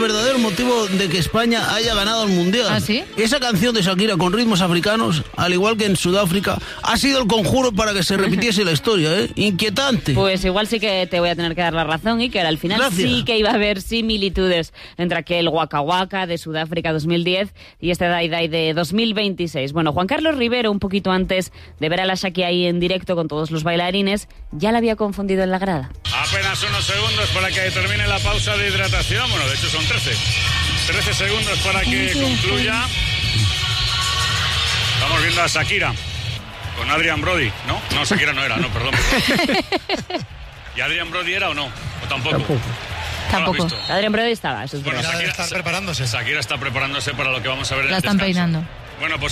verdadero motivo de que España haya ganado el Mundial. ¿Ah, sí? Esa canción de Shakira con ritmos africanos, al igual que en Sudáfrica, ha sido el conjuro para que se repitiese la historia, ¿eh? Inquietante. Pues igual sí que te voy a tener que dar la razón, y que al final Gracias. sí que iba a haber similitudes entre aquel Waka Waka de Sudáfrica 2010 y este Dai Dai de 2026. Bueno, Juan Carlos Rivero, un poquito antes de ver a la Shaki ahí en directo con todos los bailarines, ya la había confundido en la grada. Apenas unos segundos para que termine la pausa de hidratación. Bueno, de hecho son 13 segundos para que concluya. Estamos viendo a Shakira con Adrian Brody, ¿no? No, Shakira no era, no, perdón. ¿Y Adrian Brody era o no? ¿O tampoco? Tampoco. Adrian Brody estaba, eso es Bueno, verdad. Shakira está preparándose. Shakira está preparándose para lo que vamos a ver en La el están descanso. peinando. Bueno, pues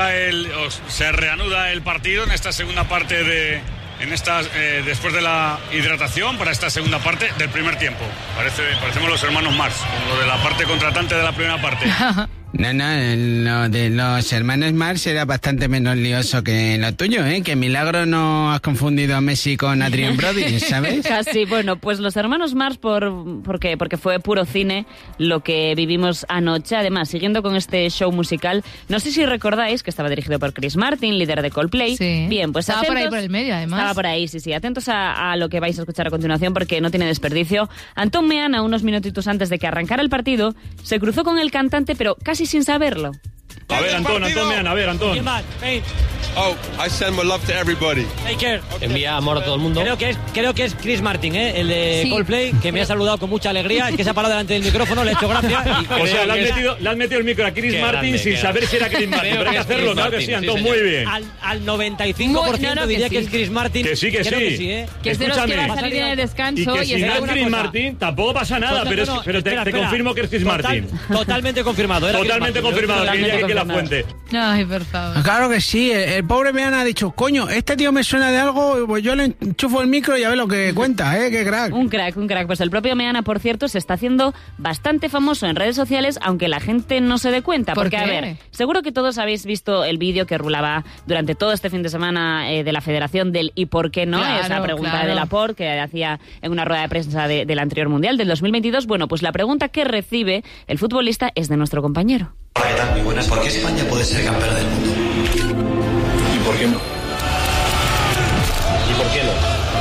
se reanuda el partido en esta segunda parte después de la hidratación, para esta segunda parte del primer tiempo. Parecemos los hermanos Marx, con lo de la parte contratante de la primera parte. No, lo de los hermanos Marx era bastante menos lioso que lo tuyo, ¿eh? Que milagro no has confundido a Messi con Adrian Brody, ¿sabes? Casi, bueno, pues los hermanos Marx, porque fue puro cine lo que vivimos anoche. Además, siguiendo con este show musical, no sé si recordáis que estaba dirigido por Chris Martin, líder de Coldplay. Sí. Bien, pues estaba atentos, por ahí por el medio, además. Estaba por ahí, sí. Atentos a lo que vais a escuchar a continuación, porque no tiene desperdicio. Antón Meana, unos minutitos antes de que arrancara el partido, se cruzó con el cantante, pero casi sin saberlo. A ver, Antón Meana, a ver, Antón. Oh, I send my love to everybody. Take care. Envía amor a todo el mundo. Creo que es Chris Martin, el de Sí. Coldplay, que me ha saludado con mucha alegría. Es que se ha parado delante del micrófono, le he hecho gracia. O sea, le has metido el micro a Chris Martin sin saber si era Chris Martin. Pero hay que hacerlo, claro que sí, Antón, muy bien. Al 95% diría que es Chris Martin. Que sí, que Creo sí. que sí, Que es de los que va a salir en el descanso Y que si es no es una Chris cosa. Martin, tampoco pasa nada, pero te confirmo que es Chris Martin. Totalmente confirmado. era Chris Totalmente Martin. confirmado, que diría que la fuente. Ay, por favor. Claro que sí, el pobre Meana ha dicho, coño, este tío me suena de algo, pues yo le enchufo el micro y a ver lo que cuenta, qué crack. Un crack. Pues el propio Meana, por cierto, se está haciendo bastante famoso en redes sociales, aunque la gente no se dé cuenta. ¿Por Porque, qué? a ver, seguro que todos habéis visto el vídeo que rulaba durante todo este fin de semana de la Federación del ¿y por qué no? Claro, Esa pregunta claro. de Laporte que hacía en una rueda de prensa del anterior Mundial, del 2022. Bueno, pues la pregunta que recibe el futbolista es de nuestro compañero. Hola, ¿qué tal? Muy buenas. ¿Por qué España puede ser campeona del mundo? ¿Y por qué no? ¿Y por qué no?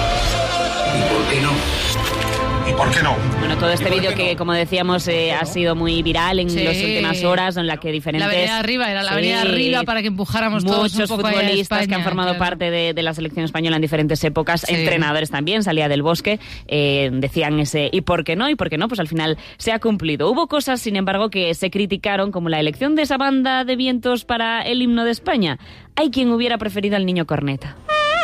¿Y por qué no? Bueno, todo este vídeo que, como decíamos, ha sido muy viral en Sí. las últimas horas, en la que diferentes... La avenida arriba, era la Sí. avenida arriba para que empujáramos todos Muchos un poco a futbolistas España, que han formado claro. parte de la selección española en diferentes épocas, Sí. entrenadores también, salía del Bosque, decían ese ¿y por qué no? ¿Y por qué no? Pues al final se ha cumplido. Hubo cosas, sin embargo, que se criticaron, como la elección de esa banda de vientos para el himno de España. Hay quien hubiera preferido al niño corneta.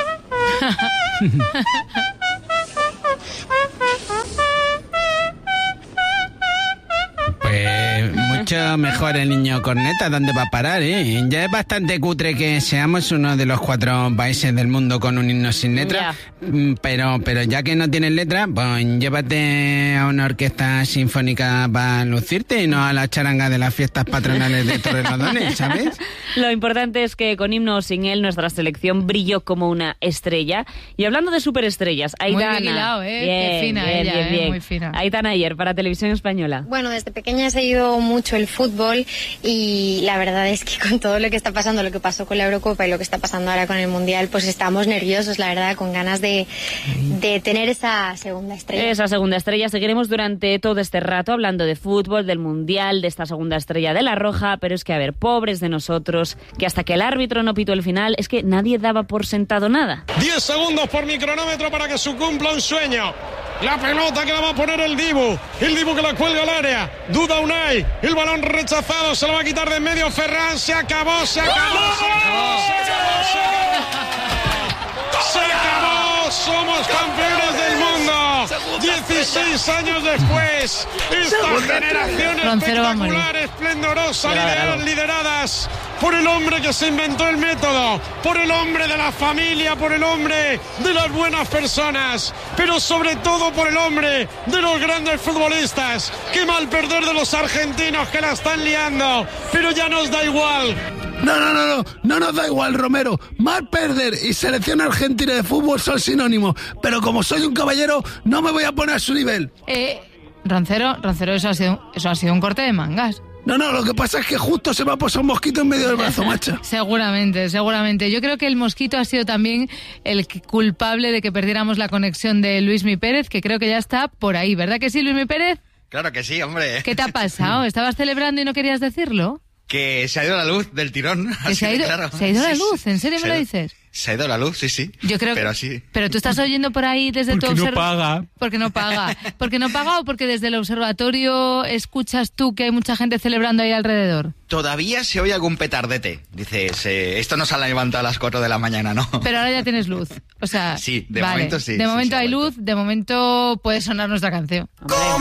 Pues mucho mejor el niño corneta, ¿dónde va a parar, eh? Ya es bastante cutre que seamos uno de los 4 países del mundo con un himno sin letra, pero ya que no tienes letra, pues llévate a una orquesta sinfónica para lucirte y no a la charanga de las fiestas patronales de Torrelodones, ¿sabes? Lo importante es que con himno o sin él nuestra selección brilló como una estrella. Y hablando de superestrellas, Aitana... Muy bien hilado, Qué fina ella, muy fina. Aitana ayer para Televisión Española. Bueno, desde pequeña he seguido mucho el fútbol y la verdad es que con todo lo que está pasando, lo que pasó con la Eurocopa y lo que está pasando ahora con el Mundial, pues estamos nerviosos, la verdad, con ganas de tener esa segunda estrella. Esa segunda estrella. Seguiremos durante todo este rato hablando de fútbol, del Mundial, de esta segunda estrella de la Roja, pero es que, a ver, pobres de nosotros, que hasta que el árbitro no pitó el final, es que nadie daba por sentado nada. 10 segundos por mi cronómetro para que se cumpla un sueño. La pelota que la va a poner el Dibu que la cuelga al área. Duda Unai, el balón rechazado, se lo va a quitar de en medio Ferran. Se acabó. Somos campeones del mundo. 16 años después, esta generación espectacular, esplendorosa, lideradas por el hombre que se inventó el método, por el hombre de la familia, por el hombre de las buenas personas, pero sobre todo por el hombre de los grandes futbolistas. Qué mal perder de los argentinos que la están liando, pero ya nos da igual. No nos da igual, Romero. Mal perder y selección argentina de fútbol son sinónimos, pero como soy un caballero, no me voy a poner a su nivel. Roncero, eso ha sido un corte de mangas. No, lo que pasa es que justo se me ha posado un mosquito en medio del brazo, macha. Seguramente. Yo creo que el mosquito ha sido también el culpable de que perdiéramos la conexión de Luismi Pérez, que creo que ya está por ahí, ¿verdad que sí, Luismi Pérez? Claro que sí, hombre. ¿Qué te ha pasado? ¿Estabas celebrando y no querías decirlo? Que se ha ido la luz del tirón. Que se ha ido la luz, ¿en serio me lo dices? Se ha ido la luz, sí. Yo creo pero sí. Pero tú estás oyendo por ahí desde tu observatorio. Porque no paga. ¿Porque no paga o porque desde el observatorio escuchas tú que hay mucha gente celebrando ahí alrededor? Todavía se oye algún petardete. Dices, esto no se ha levantado a las 4 de la mañana, ¿no? Pero ahora ya tienes luz. O sea, sí, de momento sí. De momento sí, hay luz, de momento puede sonar nuestra canción.